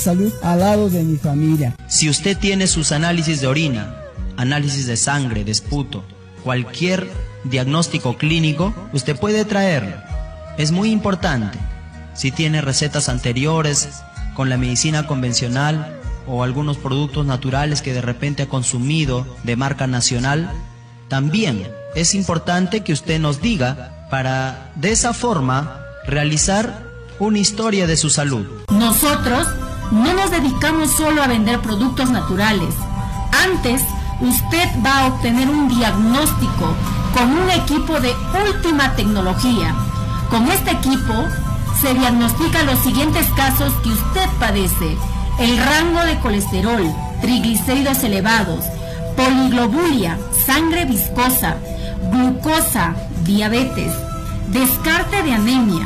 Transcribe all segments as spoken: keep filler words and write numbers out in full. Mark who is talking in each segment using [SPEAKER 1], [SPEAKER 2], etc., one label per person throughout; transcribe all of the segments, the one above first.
[SPEAKER 1] salud al lado de mi familia.
[SPEAKER 2] Si usted tiene sus análisis de orina, análisis de sangre, de esputo, cualquier diagnóstico clínico, usted puede traerlo. Es muy importante. Si tiene recetas anteriores con la medicina convencional o algunos productos naturales que de repente ha consumido de marca nacional, también es importante que usted nos diga para de esa forma realizar una historia de su salud.
[SPEAKER 3] Nosotros no nos dedicamos solo a vender productos naturales. Antes, usted va a obtener un diagnóstico con un equipo de última tecnología. Con este equipo se diagnostican los siguientes casos que usted padece: el rango de colesterol, triglicéridos elevados, poliglobulia, sangre viscosa, glucosa, diabetes, descarte de anemia.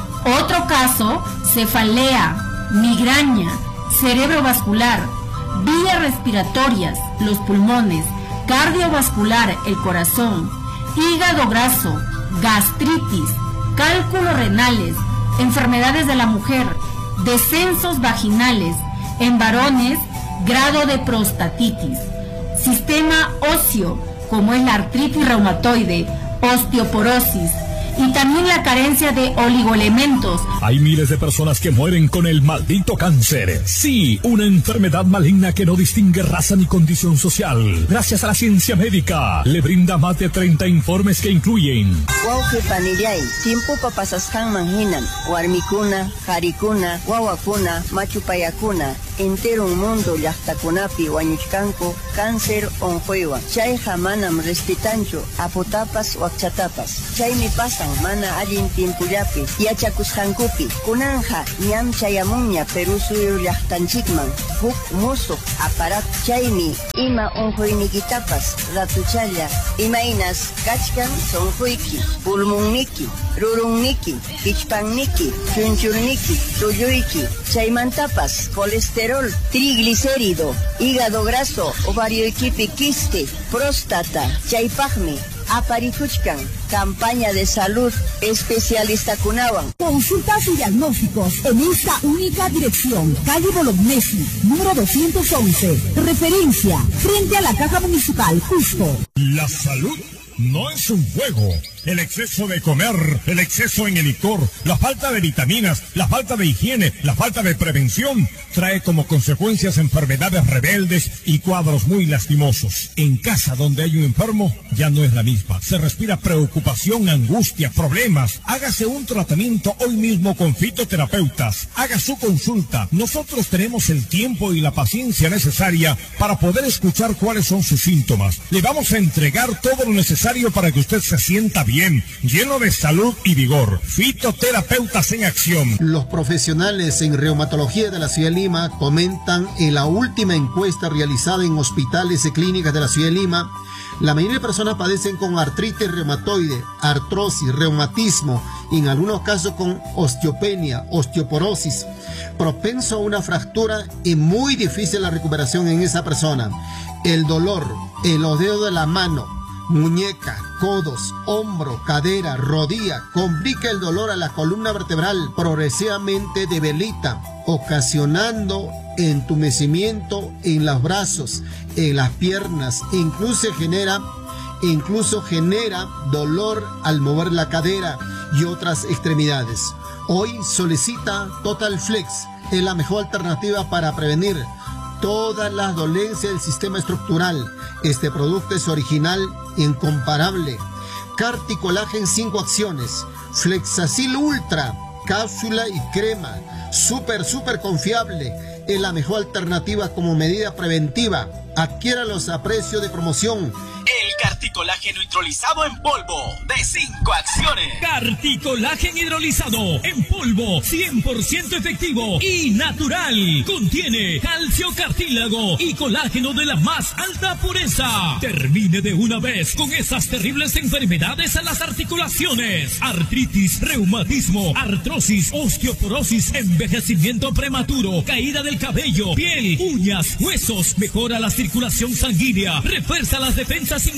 [SPEAKER 3] Otro caso, cefalea, migraña, cerebrovascular, vías respiratorias, los pulmones, cardiovascular, el corazón, hígado graso, gastritis, cálculos renales, enfermedades de la mujer, descensos vaginales, en varones, grado de prostatitis, sistema óseo, como es la artritis reumatoide, osteoporosis, y también la carencia de oligoelementos.
[SPEAKER 4] Hay miles de personas que mueren con el maldito cáncer. Sí, una enfermedad maligna que no distingue raza ni condición social. Gracias a la ciencia médica, le brinda más de treinta informes que incluyen
[SPEAKER 5] Wauke panillay, tiempo papasaskan manhinan, warmikuna, harikuna, wawakuna, machupayakuna, entero un mundo llaqtakunapi wañuchkanku, cáncer onjuewa. Chay hamanam respitancho, apotapas wakchatapas. Chay mi pasan mana allin timpullapi, yachakusqankupi. Kunanja, ñam chayamuña Perú suyo llaqtanchikman, huk musuq aparat. Chaymi ima onjuenikitapas, ratuchalla, imainas kachkan sonjuiki, pulmunniki, rurunniki, kichpanniki, chunchurniki, tuyuyki. Chaymantapas, colesterol, triglicérido, hígado graso, ovario equipi, quiste, próstata, chaypajmi, aparicuchcan, campaña de salud especialista Cunawan.
[SPEAKER 6] Consultas y diagnósticos en esta única dirección, calle Bolognesi, número doscientos once, referencia, frente a la Caja Municipal, Cusco.
[SPEAKER 4] La salud no es un juego. El exceso de comer, el exceso en el licor, la falta de vitaminas, la falta de higiene, la falta de prevención, trae como consecuencias enfermedades rebeldes y cuadros muy lastimosos. En casa donde hay un enfermo, ya no es la misma. Se respira preocupación, angustia, problemas. Hágase un tratamiento hoy mismo con fitoterapeutas. Haga su consulta. Nosotros tenemos el tiempo y la paciencia necesaria para poder escuchar cuáles son sus síntomas. Le vamos a entregar todo lo necesario para que usted se sienta bien. Bien, lleno de salud y vigor. Fitoterapeutas en acción.
[SPEAKER 7] Los profesionales en reumatología de la ciudad de Lima comentan en la última encuesta realizada en hospitales y clínicas de la ciudad de Lima, la mayoría de personas padecen con artritis reumatoide, artrosis, reumatismo, y en algunos casos con osteopenia, osteoporosis, propenso a una fractura y muy difícil la recuperación en esa persona. El dolor en los dedos de la mano, muñeca, codos, hombro, cadera, rodilla, complica el dolor a la columna vertebral, progresivamente debilita, ocasionando entumecimiento en los brazos, en las piernas, incluso genera, incluso genera dolor al mover la cadera y otras extremidades. Hoy solicita Total Flex, es la mejor alternativa para prevenir todas las dolencias del sistema estructural. Este producto es original e incomparable. Carticolagen cinco acciones, Flexacil Ultra, cápsula y crema, súper, súper confiable. Es la mejor alternativa como medida preventiva. Adquiéralos a precio de promoción.
[SPEAKER 8] El carticolágeno hidrolizado en polvo de cinco acciones.
[SPEAKER 9] Carticolágeno hidrolizado en polvo, cien por ciento efectivo y natural. Contiene calcio, cartílago y colágeno de la más alta pureza. Termine de una vez con esas terribles enfermedades a las articulaciones: artritis, reumatismo, artrosis, osteoporosis, envejecimiento prematuro, caída del cabello, piel, uñas, huesos. Mejora la circulación sanguínea, refuerza las defensas inmunológicas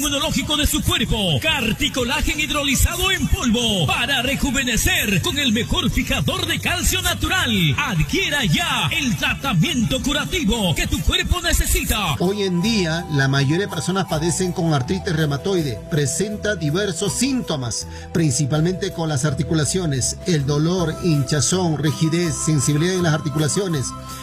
[SPEAKER 9] físico de su cuerpo. Carticolagen hidrolizado en polvo para rejuvenecer con el mejor fijador de calcio natural. Adquiera ya el tratamiento curativo que tu cuerpo necesita.
[SPEAKER 7] Hoy en día, la mayoría de personas padecen con artritis reumatoide. Presenta diversos síntomas, principalmente con las articulaciones, el dolor, hinchazón, rigidez, sensibilidad en las articulaciones,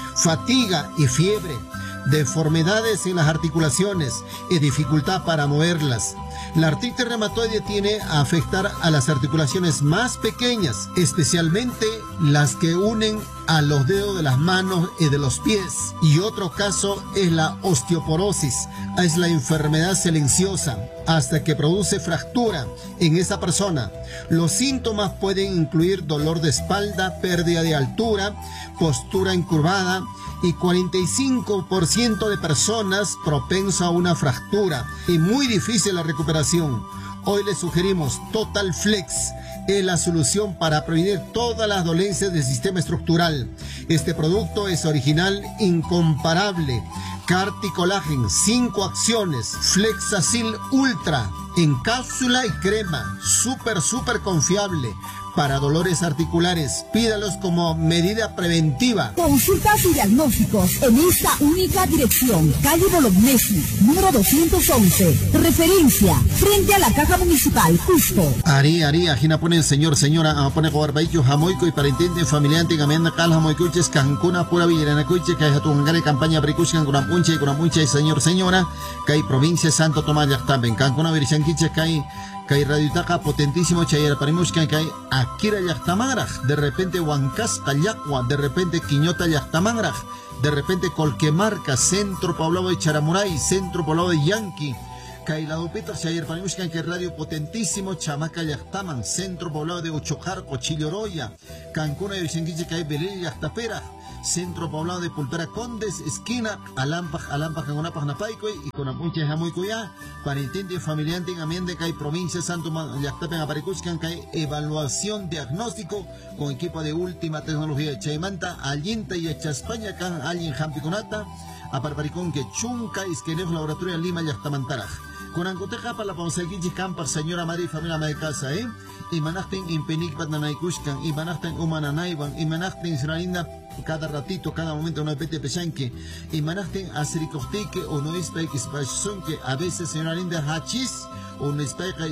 [SPEAKER 7] fatiga y fiebre, deformidades en las articulaciones y dificultad para moverlas. La artritis reumatoide tiene a afectar a las articulaciones más pequeñas, especialmente las que unen a los dedos de las manos y de los pies. Y otro caso es la osteoporosis, es la enfermedad silenciosa hasta que produce fractura en esa persona. Los síntomas pueden incluir dolor de espalda, pérdida de altura, postura encurvada y cuarenta y cinco por ciento de personas propenso a una fractura y muy difícil la recuperación. Hoy les sugerimos Total Flex. Es la solución para prevenir todas las dolencias del sistema estructural. Este producto es original, incomparable. Carticolagen, cinco acciones. Flexacil Ultra, en cápsula y crema. Súper, súper confiable. Para dolores articulares, pídalos como medida preventiva.
[SPEAKER 6] Consultas y diagnósticos en esta única dirección. Calle Bolognesi, número doscientos once. Referencia, frente a la Caja Municipal, Cusco.
[SPEAKER 7] Ari, Ari, ajina ponen señor, señora, pone cobarbaillo, jamoico y parentente, familiante, gamianda, cal, jamoicuches, cancuna, pura villaranacuche, que hay tu campaña bricuchan, con una puncha y con una puncha y señor, señora, que hay provincia Santo Tomás, ya también, cancuna, virichanquiche, que hay Kay radiotaca potentísimo chayera parimushkan kay Akira llaqtamanraj, de repente Huancasca llaqua, de repente Quiñota llaqtamanraj, de repente Colquemarca, centro poblado de Charamuray, centro poblado de Yanqui. Kay lado Peter chayera parimushkan kay radio potentísimo Chamaca llaqtaman, centro poblado de Uchojarco, Chilloroya, Cancuna y Vichenquiche kay Belén llaqtapera. Centro poblado de Pulpera Condes, esquina Alampaj, Alampaj, Cangonapaj, Napaicoy, y con Apunche Jamoicoya, Parentente, Familiante, en Amiende, que hay provincia Santo Yactapen, Aparicuscan, que hay evaluación diagnóstico con equipo de última tecnología. Chaimanta, Allinta y Echaspaña, Can, Allin, Jampiconata, Aparparicón, que Chunca, Isquenef, Laboratorio, Lima, Yactamantaraj. Con Ancoteja para la Ponseguichi Campar, señora Madre y familia de casa, ¿eh? Y manajten en Penik Batnanaikushkan, y manajten Umananaiban, y manajten Sralinda cada ratito, cada momento, una pete peshanque, y manajten Asiricostique, o no es para que que a veces señora Linda Hachis, o no es para que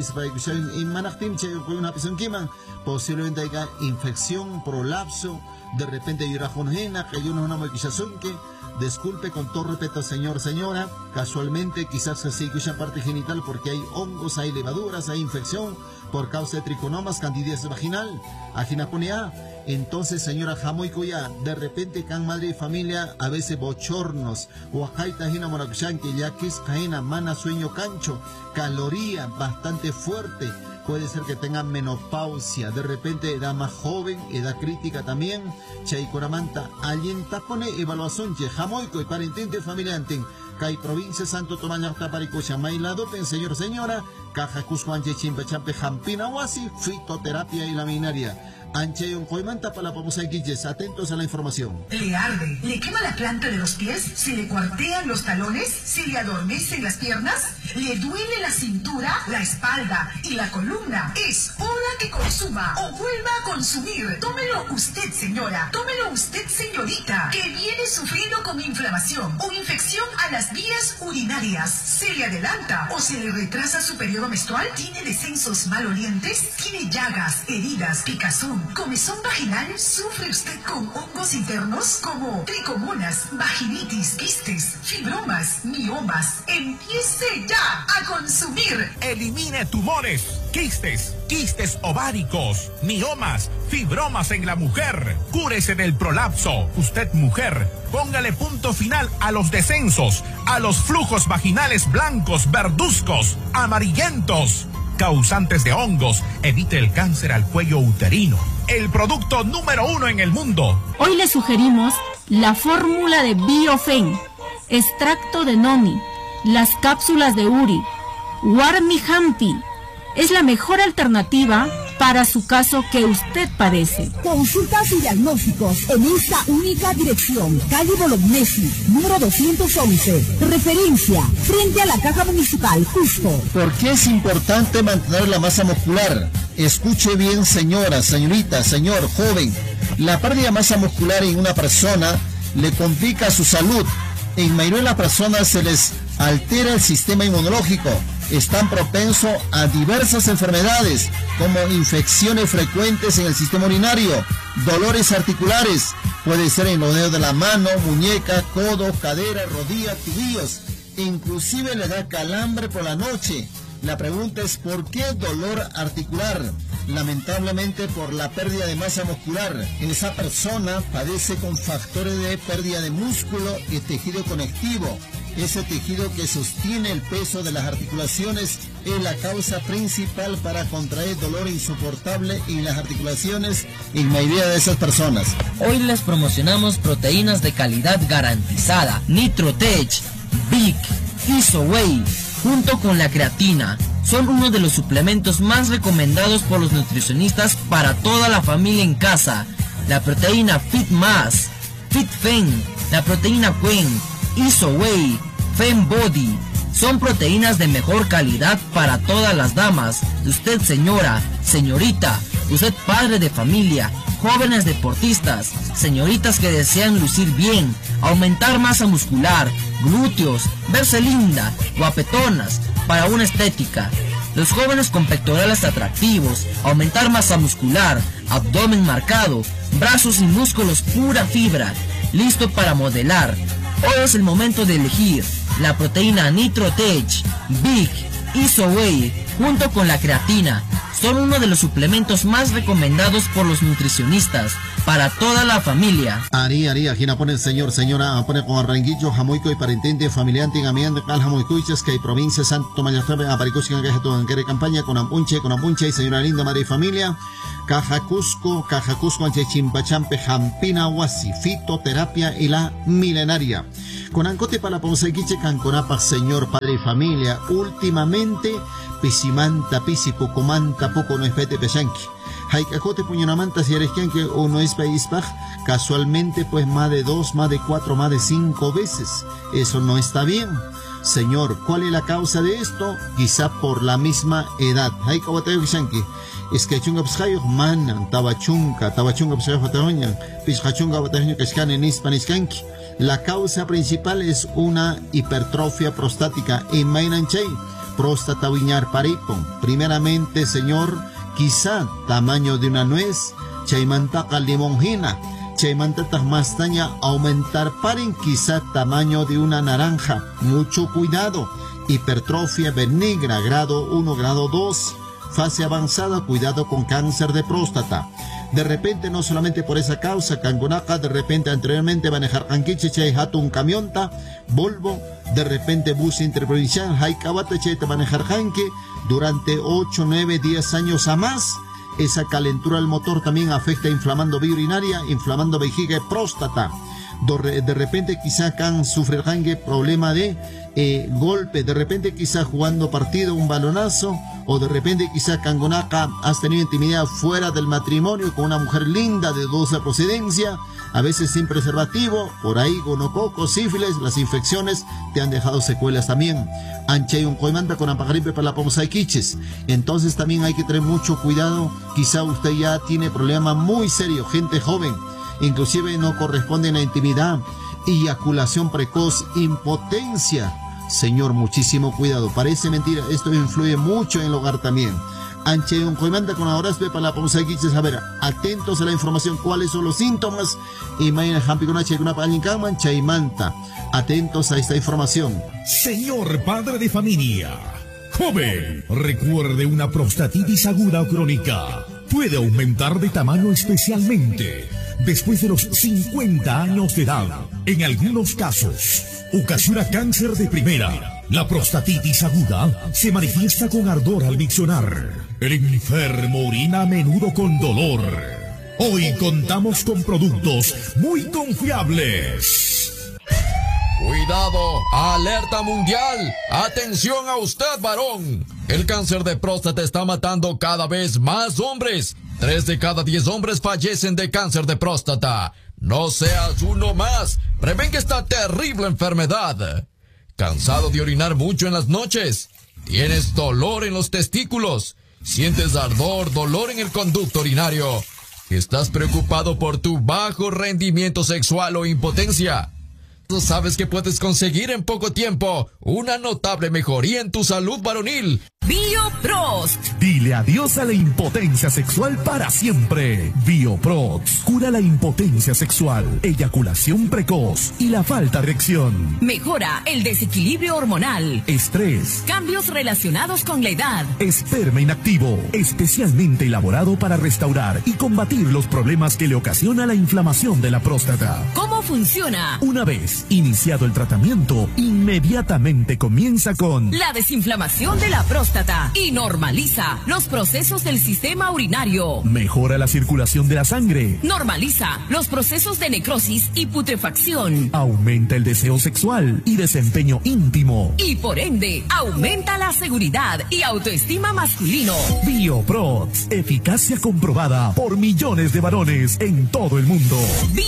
[SPEAKER 7] y manajten con una pesonquiman, posiblemente haya infección, prolapso, de repente hay rajonjena, que hay una moquillazón que. Disculpe con todo respeto, señor, señora, casualmente quizás se escucha parte genital porque hay hongos, hay levaduras, hay infección por causa de triconomas, candidiasis vaginal, aginaponea. Entonces, señora Jamoicoya, de repente can madre y familia, a veces bochornos, huajaita jina moracuchanque, ya que es caena, mana, sueño, cancho, caloría bastante fuerte. Puede ser que tengan menopausia, de repente edad más joven, edad crítica también. Chaicoramanta, alguien tapone evaluación, che, jamoico y parentente familiante. Cay provincia Santo Tomás Taparicocha, Mailadopen, señor, señora, Caja Cuscuanche, Chimpachampe, Jampina, Huasi, fitoterapia y laminaria. Anche y un coimanta para la pomosa guilles, atentos a la información.
[SPEAKER 10] ¿Le arde? ¿Le quema la planta de los pies? ¿Se le cuartean los talones? ¿Se le adormecen las piernas? ¿Le duele la cintura, la espalda y la columna? Es hora que consuma o vuelva a consumir. Tómelo usted, señora. Tómelo usted, señorita, que viene sufriendo con inflamación o infección a las vías urinarias. ¿Se le adelanta o se le retrasa su periodo menstrual? ¿Tiene descensos malolientes? ¿Tiene llagas, heridas, picazón? ¿Comezón vaginal? ¿Sufre usted con hongos internos como tricomonas, vaginitis, quistes, fibromas, miomas? ¡Empiece ya a consumir!
[SPEAKER 11] Elimine tumores, quistes, quistes ováricos, miomas, fibromas en la mujer. Cúrese del prolapso. Usted, mujer, póngale punto final a los descensos, a los flujos vaginales blancos, verduzcos, amarillentos, causantes de hongos. Evite el cáncer al cuello uterino. El producto número uno en el mundo.
[SPEAKER 3] Hoy le sugerimos la fórmula de Biofen, extracto de Nomi, las cápsulas de Uri, Warmi Hampi. Es la mejor alternativa para para su caso que usted padece.
[SPEAKER 6] Consultas y diagnósticos en esta única dirección. Calle Bolognesi, número doscientos once. Referencia, frente a la Caja Municipal, Cusco.
[SPEAKER 7] ¿Por qué es importante mantener la masa muscular? Escuche bien, señora, señorita, señor, joven. La pérdida de masa muscular en una persona le complica su salud. En mayoría de las personas se les altera el sistema inmunológico. Están propensos a diversas enfermedades como infecciones frecuentes en el sistema urinario, dolores articulares, puede ser en los dedos de la mano, muñeca, codo, cadera, rodilla, tobillos, inclusive le da calambre por la noche. La pregunta es ¿por qué dolor articular? Lamentablemente por la pérdida de masa muscular. Esa persona padece con factores de pérdida de músculo y tejido conectivo. Ese tejido que sostiene el peso de las articulaciones es la causa principal para contraer dolor insoportable en las articulaciones en mayoría de esas personas.
[SPEAKER 12] Hoy les promocionamos proteínas de calidad garantizada, Nitrotech, Big, IsoWay, junto con la creatina. Son uno de los suplementos más recomendados por los nutricionistas para toda la familia en casa. La proteína FitMass, FitFem, la proteína Quen, IsoWay, FemBody, son proteínas de mejor calidad para todas las damas. Usted señora, señorita, usted padre de familia, jóvenes deportistas, señoritas que desean lucir bien, aumentar masa muscular, glúteos, verse linda, guapetonas, para una estética. Los jóvenes con pectorales atractivos, aumentar masa muscular, abdomen marcado, brazos y músculos pura fibra, listo para modelar. Hoy es el momento de elegir la proteína Nitrotech, Big, IsoWay, junto con la creatina. Son uno de los suplementos más recomendados por los nutricionistas para toda la familia.
[SPEAKER 7] Ari, Ari, aquí pone el señor, señora, pone con arranguillo, jamoico y parentente, familiante, gamiante, cal jamoicuiches, que hay provincia, Santo Mayatrabe, aparicusi, que todo en que campaña, con ampunche, con ampunche, y señora linda, madre y familia, Caja Cusco, Caja Cusco, anche chimpachampe, jampina, huasi, fitoterapia y la milenaria. Con ancote para la ponsequiche, canconapa, señor, padre y familia, últimamente, pisimanta, pisipucumanta, poco no espete peshanqui. Haikacote puñonamanta si eres quien que uno es paispaj, casualmente pues más de dos, más de cuatro, más de cinco veces. Eso no está bien. Señor, ¿cuál es la causa de esto? Quizá por la misma edad. Haikacote peshanqui. Es que chunga pshayo manan, tabachunga, tabachunga pshayo fataoñan, pishachunga bataño que escan en hispaniscanqui. La causa principal es una hipertrofia prostática en Mainanchay, próstata viñar paripon. Primeramente, señor, quizá tamaño de una nuez, chaymantaca limonjina, chaymantatas mastaña aumentar paren, quizá tamaño de una naranja. Mucho cuidado, hipertrofia benigna, grado uno, grado dos, fase avanzada, cuidado con cáncer de próstata. De repente, no solamente por esa causa, Cangonaca, de repente anteriormente manejar Canquiche, Chay Hatun Camionta, Volvo, de repente bus interprovincial, Haikabata, Chay manejar Hanque, durante ocho, nueve, diez años a más. Esa calentura del motor también afecta inflamando vía urinaria, inflamando vejiga y próstata. De repente quizá can sufrir Hanque problema de eh, golpe, de repente quizá jugando partido, un balonazo, o de repente quizá Cangonaca has tenido intimidad fuera del matrimonio con una mujer linda de dudosa procedencia, a veces sin preservativo, por ahí gonococo, sífilis, las infecciones te han dejado secuelas también. Anchay un coimanta con ampagripe para la pomosaiquiches. Entonces también hay que tener mucho cuidado, quizá usted ya tiene problema muy serio, gente joven, inclusive no corresponde en la intimidad, eyaculación precoz, impotencia. Señor, muchísimo cuidado, parece mentira, esto influye mucho en el hogar también. Anche un coimanda con ahora para la pomosaiquiches, a ver, atentos a la información, cuáles son los síntomas, y mañana jampi con una una palincaman, chaimanta, atentos a esta información.
[SPEAKER 4] Señor padre de familia, joven, recuerde, una prostatitis aguda o crónica puede aumentar de tamaño especialmente después de los cincuenta años de edad. En algunos casos, ocasiona cáncer de primera. La prostatitis aguda se manifiesta con ardor al miccionar. El enfermo orina a menudo con dolor. Hoy contamos con productos muy confiables.
[SPEAKER 13] Cuidado, alerta mundial. Atención a usted, varón. El cáncer de próstata está matando cada vez más hombres. Tres de cada diez hombres fallecen de cáncer de próstata. No seas uno más. Prevenga esta terrible enfermedad. ¿Cansado de orinar mucho en las noches? ¿Tienes dolor en los testículos? ¿Sientes ardor, dolor en el conducto urinario? ¿Estás preocupado por tu bajo rendimiento sexual o impotencia? ¿Tú sabes que puedes conseguir en poco tiempo una notable mejoría en tu salud varonil?
[SPEAKER 14] Bioprost. Dile adiós a la impotencia sexual para siempre. Bioprost cura la impotencia sexual, eyaculación precoz y la falta de erección.
[SPEAKER 15] Mejora el desequilibrio hormonal,
[SPEAKER 14] estrés,
[SPEAKER 15] cambios relacionados con la edad.
[SPEAKER 14] Esperma inactivo, especialmente elaborado para restaurar y combatir los problemas que le ocasiona la inflamación de la próstata.
[SPEAKER 15] ¿Cómo funciona?
[SPEAKER 14] Una vez iniciado el tratamiento, inmediatamente comienza con
[SPEAKER 15] la desinflamación de la próstata y normaliza los procesos del sistema urinario.
[SPEAKER 14] Mejora la circulación de la sangre.
[SPEAKER 15] Normaliza los procesos de necrosis y putrefacción.
[SPEAKER 14] Aumenta el deseo sexual y desempeño íntimo.
[SPEAKER 15] Y por ende, aumenta la seguridad y autoestima masculino.
[SPEAKER 14] Bioprost, eficacia comprobada por millones de varones en todo el mundo.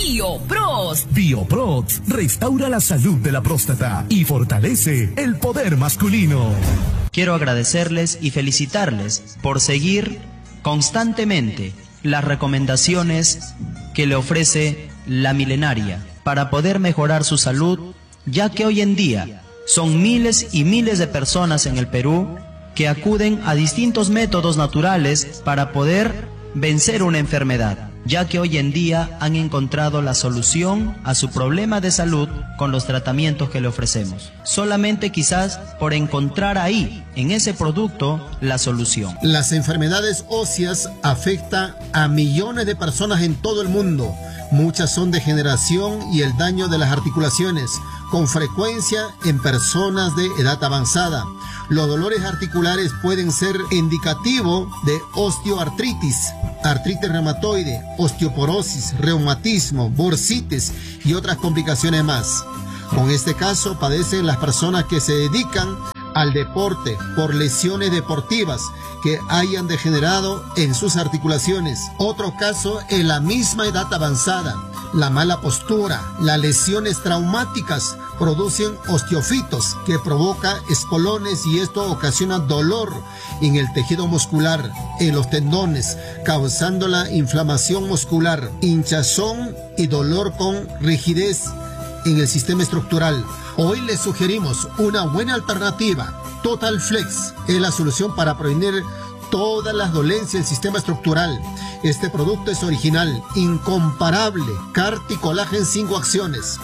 [SPEAKER 15] Bioprost.
[SPEAKER 14] Bioprost restaura la salud de la próstata y fortalece el poder masculino.
[SPEAKER 2] Quiero agradecerles y felicitarles por seguir constantemente las recomendaciones que le ofrece La Milenaria para poder mejorar su salud, ya que hoy en día son miles y miles de personas en el Perú que acuden a distintos métodos naturales para poder vencer una enfermedad, ya que hoy en día han encontrado la solución a su problema de salud con los tratamientos que le ofrecemos. Solamente quizás por encontrar ahí, en ese producto, la solución.
[SPEAKER 7] Las enfermedades óseas afectan a millones de personas en todo el mundo. Muchas son degeneración y el daño de las articulaciones, con frecuencia en personas de edad avanzada. Los dolores articulares pueden ser indicativo de osteoartritis, artritis reumatoide, osteoporosis, reumatismo, bursitis y otras complicaciones más. Con este caso padecen las personas que se dedican al deporte por lesiones deportivas que hayan degenerado en sus articulaciones. Otro caso en la misma edad avanzada. La mala postura, las lesiones traumáticas producen osteofitos que provoca espolones y esto ocasiona dolor en el tejido muscular, en los tendones, causando la inflamación muscular, hinchazón y dolor con rigidez en el sistema estructural. Hoy les sugerimos una buena alternativa. Total Flex es la solución para prevenir todas las dolencias del sistema estructural. Este producto es original, incomparable, Carti Colágeno cinco acciones.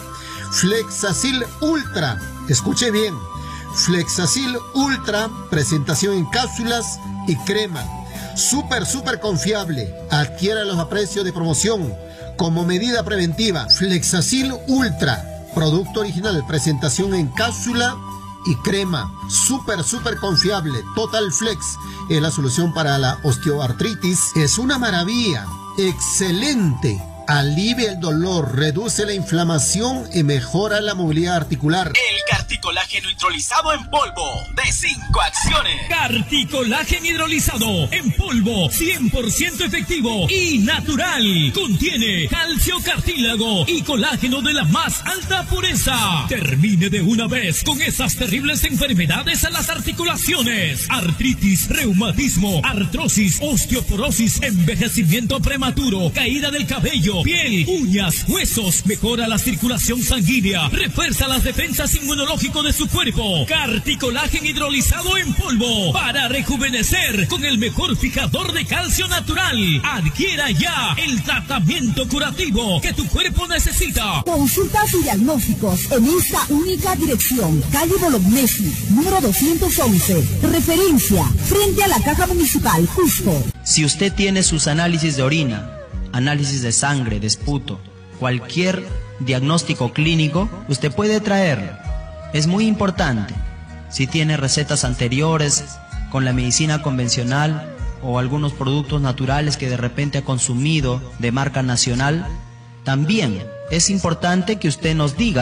[SPEAKER 7] Flexacil Ultra, escuche bien, Flexacil Ultra, presentación en cápsulas y crema. Súper, súper confiable, adquiéralos a precio de promoción. Como medida preventiva, Flexacil Ultra, producto original, presentación en cápsula y crema, súper, súper confiable. Total Flex es la solución para la osteoartritis. Es una maravilla, excelente. Alivia el dolor, reduce la inflamación y mejora la movilidad articular.
[SPEAKER 8] El Carticolágeno hidrolizado en polvo de cinco acciones.
[SPEAKER 9] Carticolágeno hidrolizado en polvo, cien por ciento efectivo y natural. Contiene calcio, cartílago y colágeno de la más alta pureza. Termine de una vez con esas terribles enfermedades a las articulaciones: artritis, reumatismo, artrosis, osteoporosis, envejecimiento prematuro, caída del cabello, piel, uñas, huesos. Mejora la circulación sanguínea, refuerza las defensas inmunológicas de su cuerpo. Carticolágeno hidrolizado en polvo para rejuvenecer con el mejor fijador de calcio natural. Adquiera ya el tratamiento curativo que tu cuerpo necesita.
[SPEAKER 6] Consultas y diagnósticos en esta única dirección: calle Bolognesi, número doscientos once, referencia frente a la Caja Municipal, Cusco.
[SPEAKER 2] Si usted tiene sus análisis de orina, análisis de sangre, de esputo, cualquier diagnóstico clínico, usted puede traerlo. Es muy importante. Si tiene recetas anteriores con la medicina convencional o algunos productos naturales que de repente ha consumido de marca nacional, también es importante que usted nos diga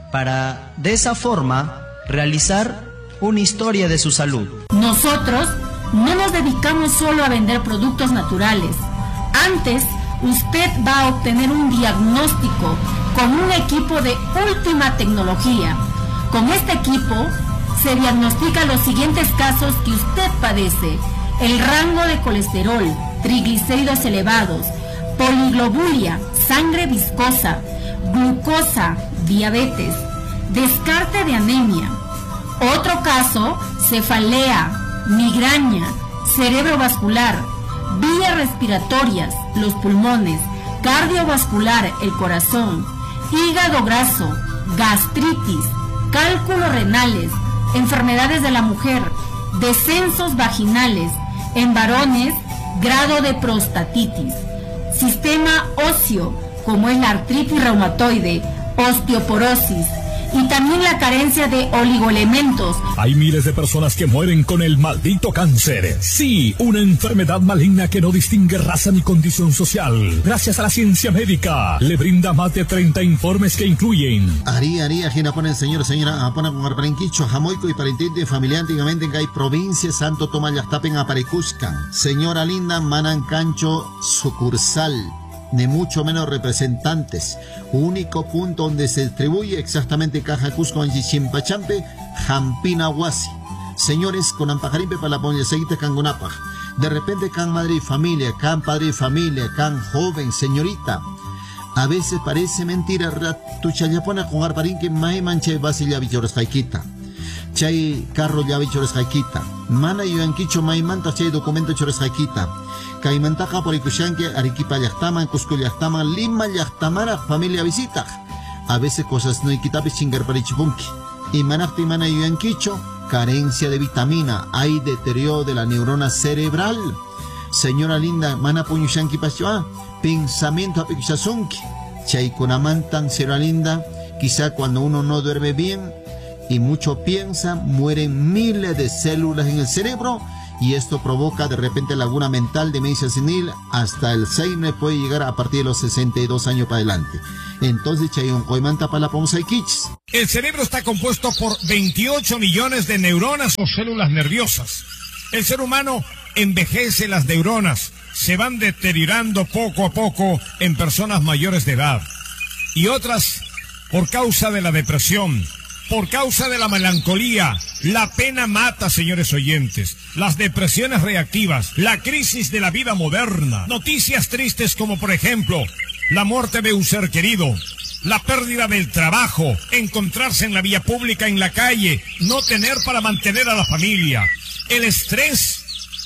[SPEAKER 2] para de esa forma realizar una historia de su salud.
[SPEAKER 3] Nosotros no nos dedicamos solo a vender productos naturales. Antes, usted va a obtener un diagnóstico con un equipo de última tecnología. Con este equipo se diagnostican los siguientes casos que usted padece: el rango de colesterol, triglicéridos elevados, poliglobulia, sangre viscosa, glucosa, diabetes, descarte de anemia. Otro caso, cefalea, migraña, cerebrovascular, vías respiratorias, los pulmones, cardiovascular, el corazón, hígado graso, gastritis, cálculos renales, enfermedades de la mujer, descensos vaginales, en varones, grado de prostatitis, sistema óseo, como es la artritis reumatoide, osteoporosis, y también la carencia de oligoelementos.
[SPEAKER 14] Hay miles de personas que mueren con el maldito cáncer. Sí, una enfermedad maligna que no distingue raza ni condición social. Gracias a la ciencia médica, le brinda más de treinta informes que incluyen:
[SPEAKER 7] Ari, Ari, Ajena ponen señor, señora, Apona con Arparenquicho, Jamoico y Parentente familiar, antiguamente en Gay Provincia, Santo Tomás Yastapen, Aparecuscan. Señora linda, Manan Cancho, sucursal. De mucho menos representantes. Único punto donde se distribuye exactamente Caja Cusco en Chichimpachampe, Jampina Huasi. Señores, con Ampajarimpe para la Poña Seguita Cangunapaj. De repente can madre y familia, can padre y familia, can joven, señorita. A veces parece mentira, tu chayapona con Arparinque, Mae Manche Basilla Vichores Jaikita. Chay carro ya Vichores Jaikita. Mana y Anquicho Mae Manta Chay documento Chores Jaikita. Caimantaka por Ikushanque, Arequipa Yachtaman, Cusco Yachtaman, Lima Yachtamara, familia visita. A veces cosas no equitables chingar para Ichipunki. Y manafti mana yuanquicho, carencia de vitamina, hay deterioro de la neurona cerebral. Señora linda, mana puñushanki pasua, pensamiento apikusasunki. Chaikunamantan, señora linda, quizá cuando uno no duerme bien y mucho piensa, mueren miles de células en el cerebro. Y esto provoca de repente laguna mental, demencia senil, hasta el Alzheimer puede llegar a partir de los sesenta y dos años para adelante. Entonces, Chayon Coimanta para la Ponza y Kichs.
[SPEAKER 4] El cerebro está compuesto por veintiocho millones de neuronas o células nerviosas. El ser humano envejece, las neuronas se van deteriorando poco a poco en personas mayores de edad. Y otras por causa de la depresión, por causa de la melancolía. La pena mata, señores oyentes. Las depresiones reactivas, la crisis de la vida moderna. Noticias tristes como, por ejemplo, la muerte de un ser querido, la pérdida del trabajo, encontrarse en la vía pública, en la calle, no tener para mantener a la familia. El estrés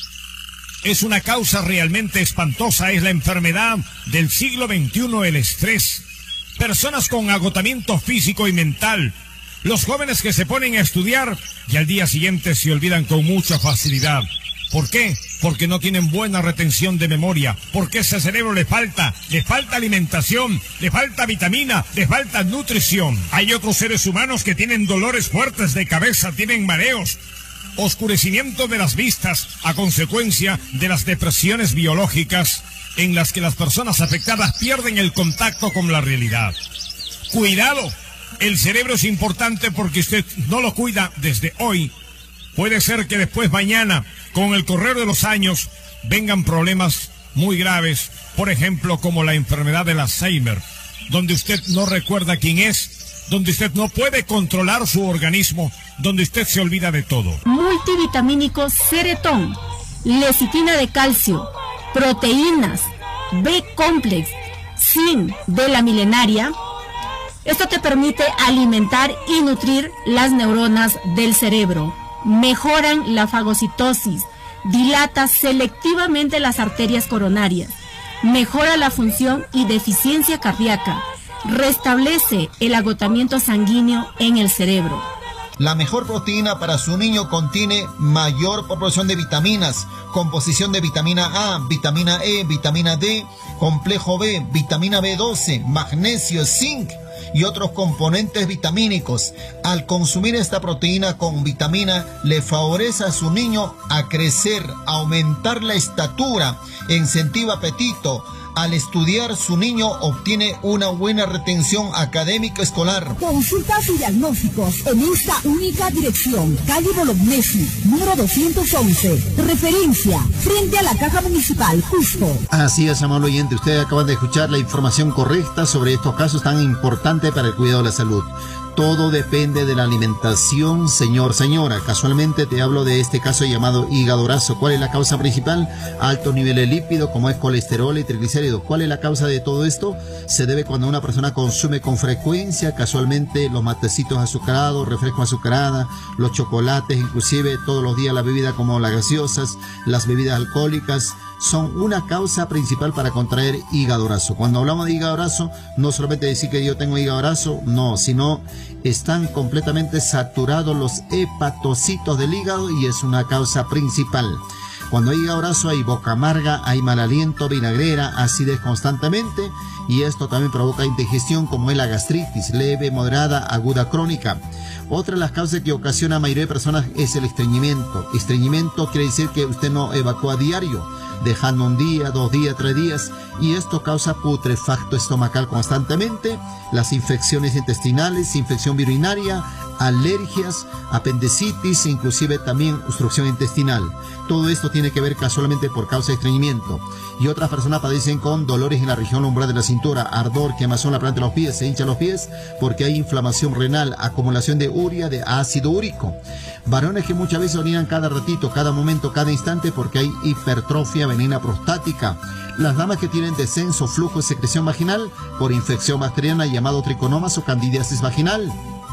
[SPEAKER 4] es una causa realmente espantosa, es la enfermedad del siglo veintiuno, el estrés. Personas con agotamiento físico y mental. Los jóvenes que se ponen a estudiar y al día siguiente se olvidan con mucha facilidad. ¿Por qué? Porque no tienen buena retención de memoria, porque ese cerebro le falta, le falta alimentación, le falta vitamina, le falta nutrición. Hay otros seres humanos que tienen dolores fuertes de cabeza, tienen mareos, oscurecimiento de las vistas a consecuencia de las depresiones biológicas en las que las personas afectadas pierden el contacto con la realidad. Cuidado. El cerebro es importante porque usted no lo cuida desde hoy. Puede ser que después mañana, con el correr de los años, vengan problemas muy graves, por ejemplo, como la enfermedad del Alzheimer, donde usted no recuerda quién es, donde usted no puede controlar su organismo, donde usted se olvida de todo.
[SPEAKER 3] Multivitamínico Ceretón, lecitina de calcio, proteínas, B-complex, zinc de la milenaria. Esto te permite alimentar y nutrir las neuronas del cerebro. Mejoran la fagocitosis, dilata selectivamente las arterias coronarias, mejora la función y deficiencia cardíaca, restablece el agotamiento sanguíneo en el cerebro.
[SPEAKER 7] La mejor proteína para su niño contiene mayor proporción de vitaminas, composición de vitamina A, vitamina E, vitamina D, complejo B, vitamina B doce, magnesio, zinc y otros componentes vitamínicos. Al consumir esta proteína con vitamina, le favorece a su niño a crecer, a aumentar la estatura, incentiva apetito, al estudiar su niño obtiene una buena retención académica escolar.
[SPEAKER 6] Consultas y diagnósticos en esta única dirección. Calle Bolognesi, número doscientos once. Referencia, frente a la Caja Municipal, Cusco.
[SPEAKER 7] Así es, amable oyente. Ustedes acaban de escuchar la información correcta sobre estos casos tan importantes para el cuidado de la salud. Todo depende de la alimentación, señor, señora. Casualmente te hablo de este caso llamado hígado graso. ¿Cuál es la causa principal? Altos niveles de lípidos, como es colesterol y triglicéridos. ¿Cuál es la causa de todo esto? Se debe cuando una persona consume con frecuencia, casualmente, los matecitos azucarados, refrescos azucarados, los chocolates, inclusive todos los días la bebida como las gaseosas, las bebidas alcohólicas, son una causa principal para contraer hígado graso. Cuando hablamos de hígado graso, no solamente decir que yo tengo hígado graso, no, sino están completamente saturados los hepatocitos del hígado y es una causa principal. Cuando hay hígado graso hay boca amarga, hay mal aliento, vinagrera, acidez constantemente y esto también provoca indigestión como es la gastritis, leve, moderada, aguda, crónica. Otra de las causas que ocasiona a la mayoría de personas es el estreñimiento. Estreñimiento quiere decir que usted no evacúa a diario, dejando un día, dos días, tres días, y esto causa putrefacto estomacal constantemente, las infecciones intestinales, infección urinaria, alergias, apendicitis, inclusive también obstrucción intestinal. Todo esto tiene que ver casualmente por causa de estreñimiento. Y otras personas padecen con dolores en la región lumbar de la cintura, ardor, quemazón en la planta de los pies, se hinchan los pies porque hay inflamación renal, acumulación de urea, de ácido úrico. Varones que muchas veces orinan cada ratito, cada momento, cada instante porque hay hipertrofia venina prostática. Las damas que tienen descenso, flujo de secreción vaginal por infección bacteriana llamado triconomas o candidiasis vaginal.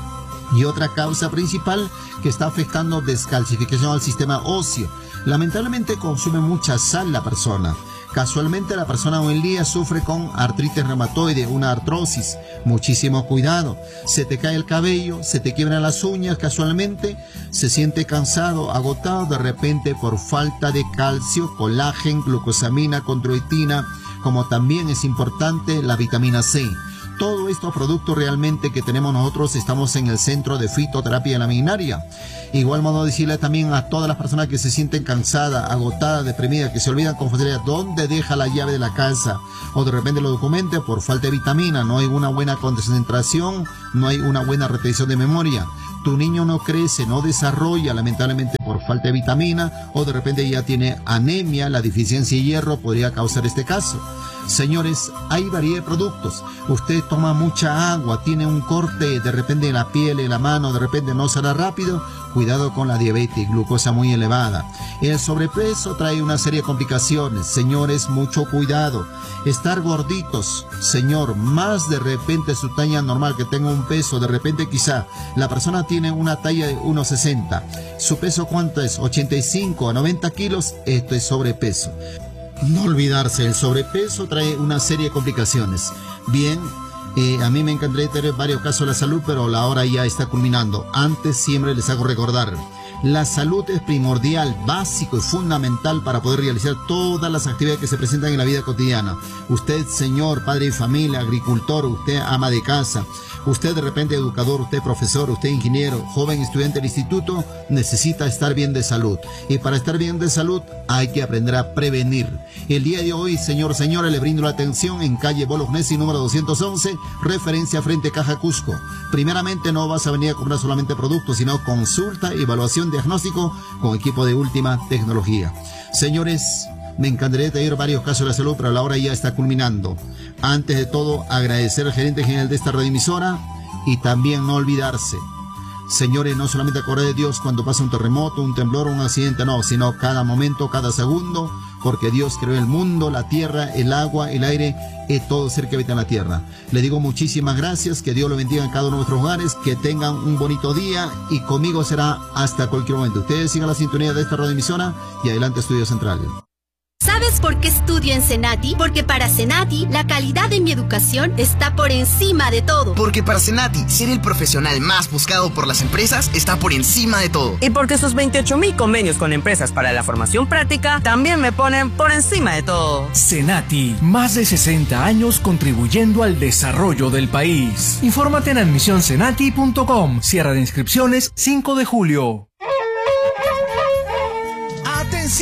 [SPEAKER 7] Y otra causa principal que está afectando descalcificación al sistema óseo. Lamentablemente consume mucha sal la persona. Casualmente la persona hoy en día sufre con artritis reumatoide, una artrosis. Muchísimo cuidado. Se te cae el cabello, se te quiebran las uñas casualmente, se siente cansado, agotado de repente por falta de calcio, colágeno, glucosamina, condroitina, como también es importante la vitamina C. Todos estos productos realmente que tenemos nosotros estamos en el centro de fitoterapia de la Milenaria. Igual modo decirle también a todas las personas que se sienten cansadas, agotadas, deprimidas, que se olvidan con facilidad dónde deja la llave de la casa o de repente lo documente por falta de vitamina, no hay una buena concentración, no hay una buena retención de memoria. Tu niño no crece, no desarrolla lamentablemente por falta de vitamina o de repente ya tiene anemia, la deficiencia de hierro podría causar este caso. Señores, hay variedad de productos. Usted toma mucha agua, tiene un corte de repente en la piel, en la mano, de repente no será rápido. Cuidado con la diabetes, glucosa muy elevada. El sobrepeso trae una serie de complicaciones. Señores, mucho cuidado. Estar gorditos, señor, más de repente su talla normal, que tenga un peso, de repente quizá la persona tiene una talla de uno sesenta. ¿Su peso cuánto es? ochenta y cinco a noventa kilos. Esto es sobrepeso. No olvidarse, el sobrepeso trae una serie de complicaciones. Bien, eh, a mí me encantaría tener varios casos de la salud, pero la hora ya está culminando. Antes siempre les hago recordar, la salud es primordial, básico y fundamental para poder realizar todas las actividades que se presentan en la vida cotidiana. Usted, señor, padre de familia, agricultor, usted ama de casa, usted de repente educador, usted profesor, usted ingeniero, joven estudiante del instituto, necesita estar bien de salud. Y para estar bien de salud hay que aprender a prevenir. El día de hoy, señor, señora, le brindo la atención en calle Bolognesi número doscientos once, referencia frente Caja Cusco. Primeramente no vas a venir a comprar solamente productos, sino consulta, evaluación, diagnóstico con equipo de última tecnología. Señores, me encantaría tener varios casos de la salud, pero la hora ya está culminando. Antes de todo, agradecer al gerente general de esta radioemisora y también no olvidarse. Señores, no solamente acordar de Dios cuando pasa un terremoto, un temblor o un accidente, no, sino cada momento, cada segundo, porque Dios creó el mundo, la tierra, el agua, el aire y todo ser que habita en la tierra. Le digo muchísimas gracias, que Dios lo bendiga en cada uno de nuestros hogares, que tengan un bonito día y conmigo será hasta cualquier momento. Ustedes sigan la sintonía de esta radioemisora y adelante Estudio Central.
[SPEAKER 16] ¿Sabes por qué estudio en Senati? Porque para Senati, la calidad de mi educación está por encima de todo.
[SPEAKER 17] Porque para Senati, ser el profesional más buscado por las empresas está por encima de todo.
[SPEAKER 18] Y porque sus veintiocho mil convenios con empresas para la formación práctica también me ponen por encima de todo.
[SPEAKER 19] Senati, más de sesenta años contribuyendo al desarrollo del país. Infórmate en admisión senati punto com. Cierre de inscripciones cinco de julio.
[SPEAKER 20] ¡Atención!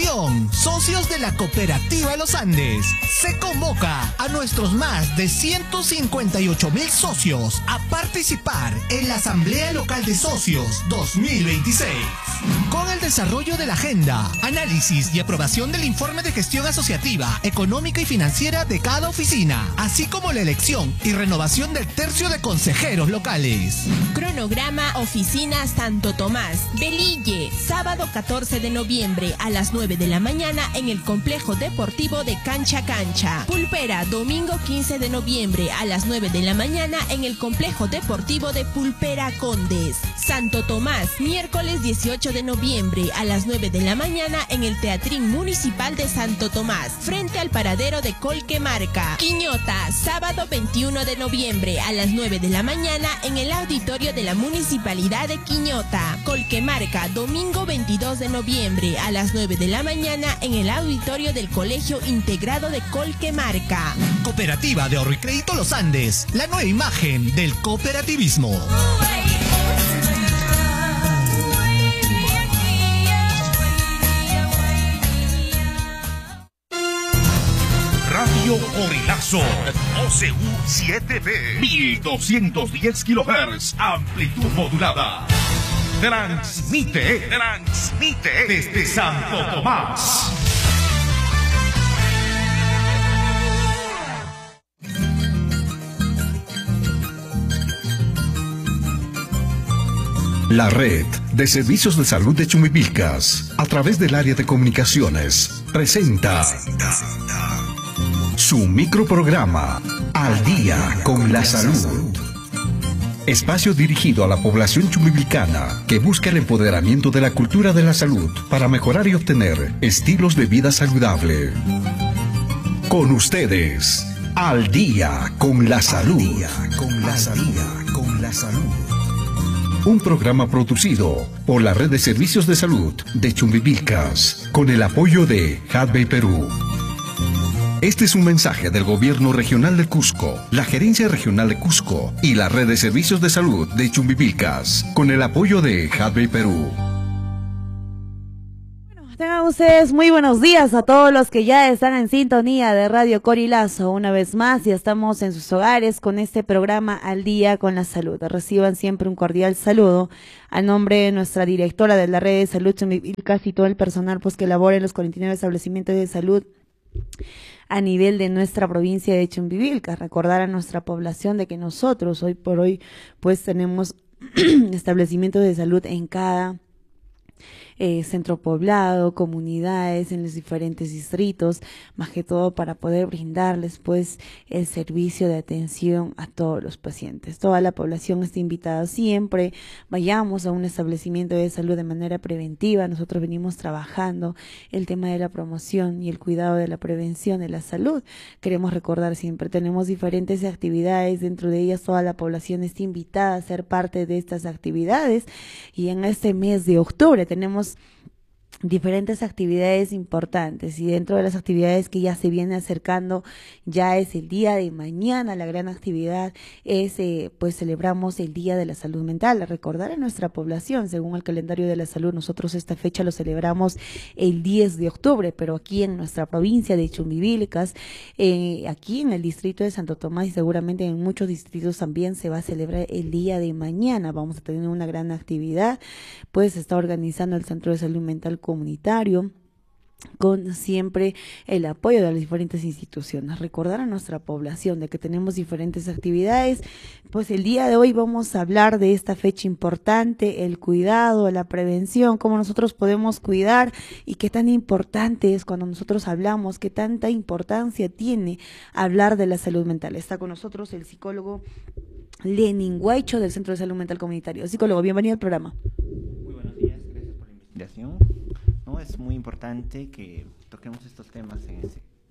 [SPEAKER 20] socios de la Cooperativa Los Andes. Se convoca a nuestros más de ciento cincuenta y ocho mil socios a participar en la Asamblea Local de Socios dos mil veintiséis. Con el desarrollo de la agenda, análisis y aprobación del informe de gestión asociativa, económica y financiera de cada oficina, así como la elección y renovación del tercio de consejeros locales.
[SPEAKER 21] Cronograma Oficina Santo Tomás, Belille, sábado catorce de noviembre a las nueve de la mañana en el Complejo Deportivo de Cancha Cancha. Pulpera, domingo quince de noviembre a las nueve de la mañana en el Complejo Deportivo de Pulpera Condes. Santo Tomás, miércoles dieciocho de noviembre a las nueve de la mañana en el Teatrín Municipal de Santo Tomás, frente al paradero de Colquemarca. Quiñota, sábado veintiuno de noviembre a las nueve de la mañana en el auditorio de la Municipalidad de Quiñota. Colquemarca, domingo veintidós de noviembre a las nueve de la mañana en el auditorio del Colegio Integrado de Colquemarca.
[SPEAKER 20] Cooperativa de Ahorro y Crédito Los Andes, la nueva imagen del cooperativismo.
[SPEAKER 4] Radio Corilazo, O C U siete B, mil doscientos diez kilohertz, amplitud modulada. Transmite, transmite desde Santo Tomás.
[SPEAKER 22] La red de servicios de salud de Chumbivilcas, a través del área de comunicaciones, presenta su microprograma Al Día con la Salud. Espacio dirigido a la población chumbivilcana que busca el empoderamiento de la cultura de la salud para mejorar y obtener estilos de vida saludable. Con ustedes, Al Día con la Salud. Al Día con la Salud. Con la Salud. Un programa producido por la Red de Servicios de Salud de Chumbivilcas, con el apoyo de Hadbey Perú. Este es un mensaje del Gobierno Regional de Cusco, la Gerencia Regional de Cusco y la Red de Servicios de Salud de Chumbivilcas, con el apoyo de Hadbey Perú.
[SPEAKER 23] Tengan ustedes muy buenos días a todos los que ya están en sintonía de Radio Corilazo. Una vez más, ya estamos en sus hogares con este programa Al Día con la Salud. Reciban siempre un cordial saludo a nombre de nuestra directora de la Red de Salud Chumbivilcas y todo el personal pues que labora en los cuarenta y nueve establecimientos de salud a nivel de nuestra provincia de Chumbivilcas. Recordar a nuestra población de que nosotros hoy por hoy pues tenemos establecimientos de salud en cada Eh, centro poblado, comunidades, en los diferentes distritos, más que todo para poder brindarles pues el servicio de atención a todos los pacientes. Toda la población está invitada siempre, vayamos a un establecimiento de salud de manera preventiva. Nosotros venimos trabajando el tema de la promoción y el cuidado de la prevención de la salud. Queremos recordar siempre, tenemos diferentes actividades, dentro de ellas toda la población está invitada a ser parte de estas actividades, y en este mes de octubre tenemos diferentes actividades importantes, y dentro de las actividades que ya se viene acercando ya es el día de mañana. La gran actividad es eh, pues celebramos el Día de la Salud Mental. Recordar a nuestra población, según el calendario de la salud, nosotros esta fecha lo celebramos el diez de octubre, pero aquí en nuestra provincia de Chumbivilcas, eh, aquí en el distrito de Santo Tomás y seguramente en muchos distritos también se va a celebrar el día de mañana. Vamos a tener una gran actividad, pues se está organizando el Centro de Salud Mental Comunitario, con siempre el apoyo de las diferentes instituciones. Recordar a nuestra población de que tenemos diferentes actividades. Pues el día de hoy vamos a hablar de esta fecha importante, el cuidado, la prevención, cómo nosotros podemos cuidar y qué tan importante es cuando nosotros hablamos, qué tanta importancia tiene hablar de la salud mental. Está con nosotros el psicólogo Lenin Guaycho del Centro de Salud Mental Comunitario. Psicólogo, bienvenido al programa.
[SPEAKER 24] Muy buenos días, gracias por la invitación. No, es muy importante que toquemos estos temas en ese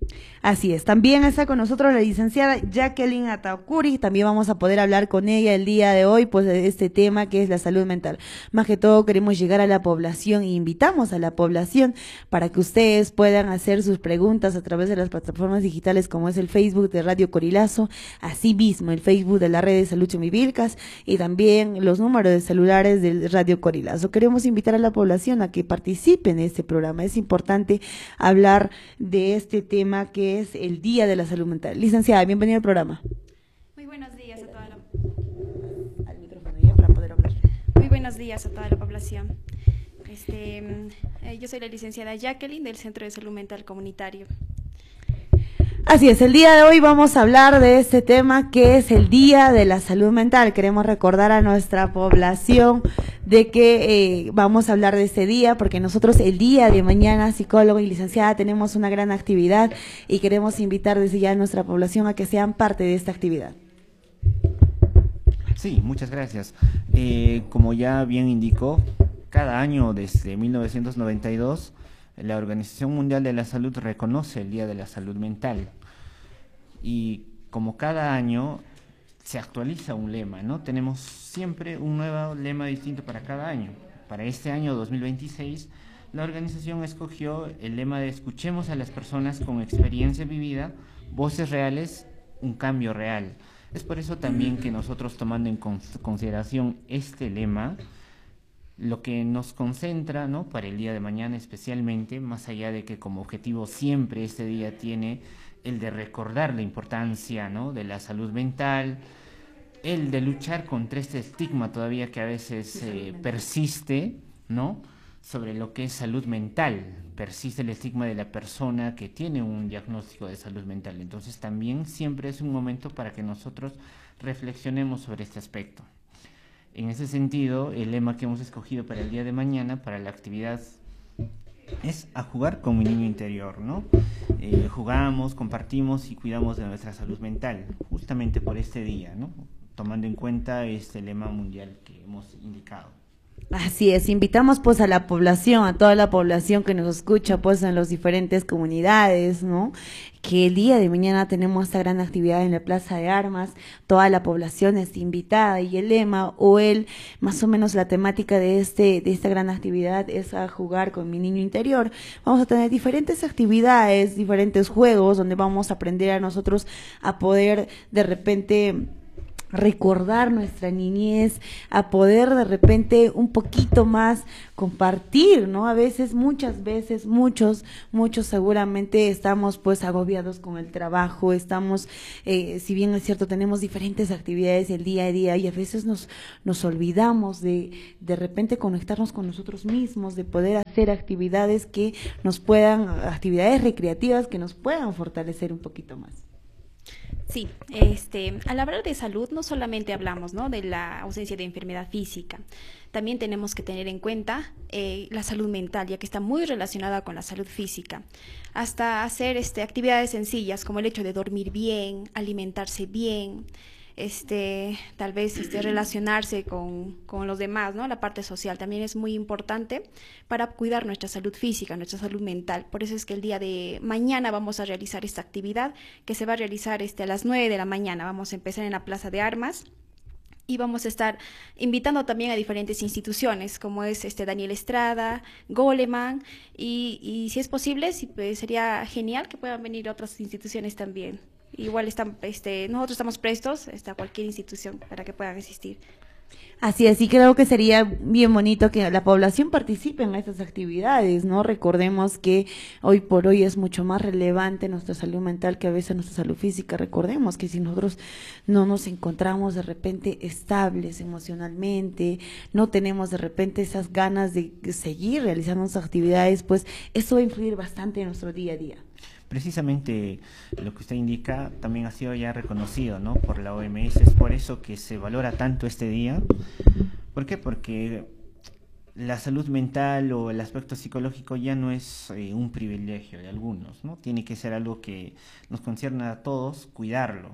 [SPEAKER 23] Así es, también está con nosotros la licenciada Jacqueline Ataocuri, también vamos a poder hablar con ella el día de hoy, pues de este tema que es la salud mental. Más que todo queremos llegar a la población e invitamos a la población para que ustedes puedan hacer sus preguntas a través de las plataformas digitales como es el Facebook de Radio Corilazo, así mismo el Facebook de la red de Salud Chumivilcas y también los números de celulares de Radio Corilazo. Queremos invitar a la población a que participe en este programa, es importante hablar de este tema que es el Día de la Salud Mental. Licenciada, bienvenida al programa.
[SPEAKER 1] Muy buenos días a toda la...
[SPEAKER 23] Al micrófono ya para poder hablar.
[SPEAKER 1] Muy buenos días a toda la población. Este, eh, yo soy la licenciada Jacqueline del Centro de Salud Mental Comunitario.
[SPEAKER 23] Así es, el día de hoy vamos a hablar de este tema que es el Día de la Salud Mental. Queremos recordar a nuestra población de que eh, vamos a hablar de este día porque nosotros el día de mañana, psicólogo y licenciada, tenemos una gran actividad y queremos invitar desde ya a nuestra población a que sean parte de esta actividad.
[SPEAKER 5] Sí, muchas gracias. Eh, como ya bien indicó, cada año desde mil novecientos noventa y dos la Organización Mundial de la Salud reconoce el Día de la Salud Mental y como cada año se actualiza un lema, ¿no? Tenemos siempre un nuevo lema distinto para cada año. Para este año dos mil veintiséis, la organización escogió el lema de escuchemos a las personas con experiencia vivida, voces reales, un cambio real. Es por eso también que nosotros, tomando en consideración este lema, lo que nos concentra, ¿no?, para el día de mañana especialmente, más allá de que como objetivo siempre este día tiene el de recordar la importancia, ¿no?, de la salud mental, el de luchar contra este estigma todavía que a veces eh, persiste, ¿no?, sobre lo que es salud mental. Persiste el estigma de la persona que tiene un diagnóstico de salud mental. Entonces también siempre es un momento para que nosotros reflexionemos sobre este aspecto. En ese sentido, el lema que hemos escogido para el día de mañana, para la actividad, es a jugar con mi niño interior, ¿no? Eh, jugamos, compartimos y cuidamos de nuestra salud mental, justamente por este día, ¿no?, tomando en cuenta este lema mundial que hemos indicado.
[SPEAKER 23] Así es, invitamos pues a la población, a toda la población que nos escucha pues en las diferentes comunidades, ¿no?, que el día de mañana tenemos esta gran actividad en la Plaza de Armas, toda la población está invitada y el lema o el, más o menos la temática de este de esta gran actividad es a jugar con mi niño interior. Vamos a tener diferentes actividades, diferentes juegos donde vamos a aprender a nosotros a poder de repente recordar nuestra niñez, a poder de repente un poquito más compartir, ¿no? A veces, muchas veces, muchos, muchos seguramente estamos pues agobiados con el trabajo, estamos, eh, si bien es cierto, tenemos diferentes actividades el día a día y a veces nos, nos olvidamos de de repente conectarnos con nosotros mismos, de poder hacer actividades que nos puedan, actividades recreativas que nos puedan fortalecer un poquito más.
[SPEAKER 1] Sí, este, al hablar de salud no solamente hablamos, ¿no?, de la ausencia de enfermedad física, también tenemos que tener en cuenta eh, la salud mental, ya que está muy relacionada con la salud física, hasta hacer este, actividades sencillas como el hecho de dormir bien, alimentarse bien, este, tal vez este, relacionarse con, con los demás, ¿no? La parte social también es muy importante para cuidar nuestra salud física, nuestra salud mental. Por eso es que el día de mañana vamos a realizar esta actividad que se va a realizar este, a las nueve de la mañana. Vamos a empezar en la Plaza de Armas y vamos a estar invitando también a diferentes instituciones como es este Daniel Estrada, Goleman y, y si es posible, si, pues, sería genial que puedan venir otras instituciones también. Igual están, este, nosotros estamos prestos este, a cualquier institución para que puedan asistir.
[SPEAKER 23] Así es, y creo que sería bien bonito que la población participe en estas actividades, ¿no? Recordemos que hoy por hoy es mucho más relevante nuestra salud mental que a veces nuestra salud física. Recordemos que si nosotros no nos encontramos de repente estables emocionalmente, no tenemos de repente esas ganas de seguir realizando nuestras actividades, pues eso va a influir bastante en nuestro día a día.
[SPEAKER 5] Precisamente lo que usted indica también ha sido ya reconocido, ¿no?, por la O M S. Es por eso que se valora tanto este día. ¿Por qué? Porque la salud mental o el aspecto psicológico ya no es eh, un privilegio de algunos, ¿no? Tiene que ser algo que nos concierne a todos, cuidarlo.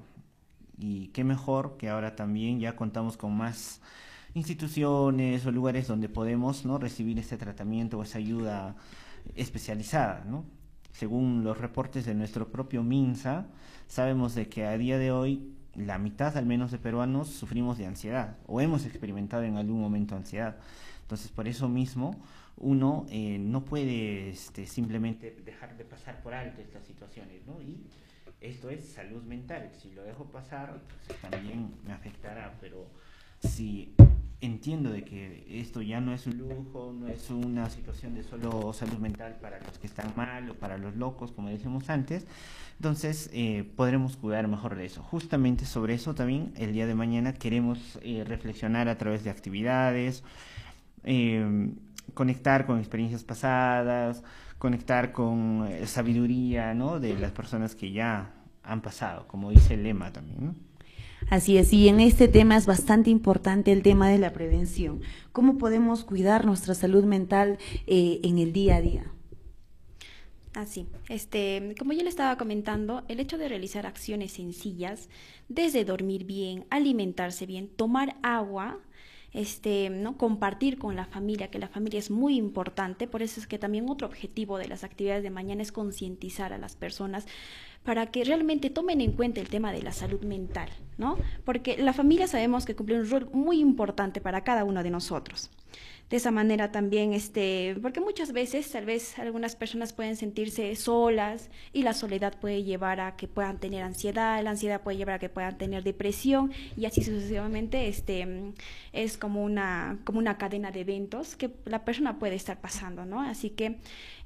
[SPEAKER 5] Y qué mejor que ahora también ya contamos con más instituciones o lugares donde podemos, ¿no?, recibir este tratamiento o esa ayuda especializada, ¿no? según los reportes de nuestro propio MINSA, sabemos de que a día de hoy la mitad al menos de peruanos sufrimos de ansiedad o hemos experimentado en algún momento ansiedad. Entonces, por eso mismo, uno eh, no puede este, simplemente dejar de pasar por alto estas situaciones, ¿no? Y esto es salud mental. Si lo dejo pasar, pues también me afectará, pero si entiendo de que esto ya no es un lujo, no es una situación de solo salud mental para los que están mal o para los locos, como decíamos antes, entonces eh, podremos cuidar mejor de eso. Justamente sobre eso también el día de mañana queremos eh, reflexionar a través de actividades, eh, conectar con experiencias pasadas, conectar con eh, sabiduría, ¿no?, de las personas que ya han pasado, como dice el lema también, ¿no?
[SPEAKER 23] Así es, y en este tema es bastante importante el tema de la prevención. ¿Cómo podemos cuidar nuestra salud mental eh, en el día a día?
[SPEAKER 1] Así, este, como yo le estaba comentando, el hecho de realizar acciones sencillas, desde dormir bien, alimentarse bien, tomar agua, este, ¿no?, compartir con la familia, que la familia es muy importante. Por eso es que también otro objetivo de las actividades de mañana es concientizar a las personas para que realmente tomen en cuenta el tema de la salud mental, ¿no? Porque la familia sabemos que cumple un rol muy importante para cada uno de nosotros. De esa manera también, este, porque muchas veces, tal vez algunas personas pueden sentirse solas y la soledad puede llevar a que puedan tener ansiedad, la ansiedad puede llevar a que puedan tener depresión y así sucesivamente. Este, es como una, como una cadena de eventos que la persona puede estar pasando, ¿no? Así que,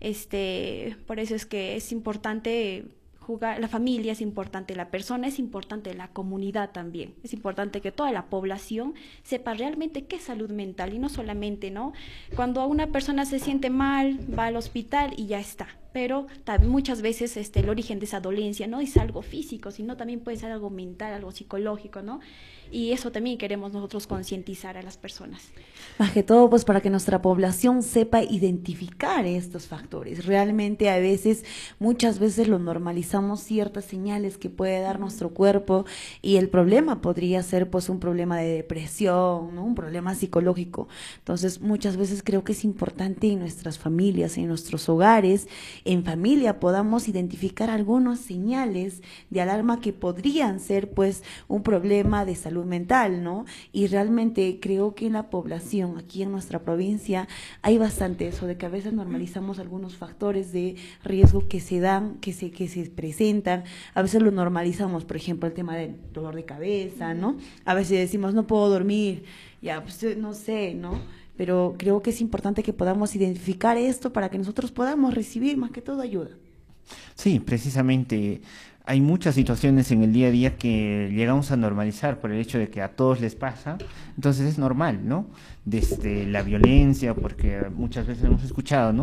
[SPEAKER 1] este, por eso es que es importante jugar, la familia es importante, la persona es importante, la comunidad también. Es importante que toda la población sepa realmente qué es salud mental y no solamente, ¿no?, cuando una persona se siente mal, va al hospital y ya está. Pero también muchas veces este, el origen de esa dolencia no es algo físico, sino también puede ser algo mental, algo psicológico, ¿no? Y eso también queremos nosotros concientizar a las personas.
[SPEAKER 23] Más que todo, pues para que nuestra población sepa identificar estos factores. Realmente a veces, muchas veces lo normalizamos ciertas señales que puede dar nuestro cuerpo y el problema podría ser pues un problema de depresión, ¿no?, un problema psicológico. Entonces, muchas veces creo que es importante en nuestras familias, en nuestros hogares, en familia, podamos identificar algunas señales de alarma que podrían ser pues un problema de salud mental, ¿no? Y realmente creo que en la población, aquí en nuestra provincia, hay bastante eso de que a veces normalizamos algunos factores de riesgo que se dan, que se, que se presentan, a veces lo normalizamos, por ejemplo, el tema del dolor de cabeza, ¿no? A veces decimos, no puedo dormir, ya, pues no sé, ¿no? Pero creo que es importante que podamos identificar esto para que nosotros podamos recibir más que todo ayuda.
[SPEAKER 5] Sí, precisamente hay muchas situaciones en el día a día que llegamos a normalizar por el hecho de que a todos les pasa, entonces es normal, ¿no? Desde la violencia, porque muchas veces hemos escuchado, ¿no?,